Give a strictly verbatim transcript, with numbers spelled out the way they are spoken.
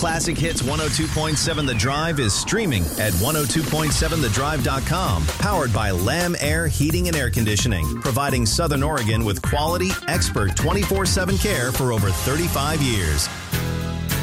Classic Hits one oh two point seven The Drive is streaming at one oh two point seven the drive dot com. Powered by Lamb Air Heating and Air Conditioning. Providing Southern Oregon with quality, expert twenty-four seven care for over thirty-five years.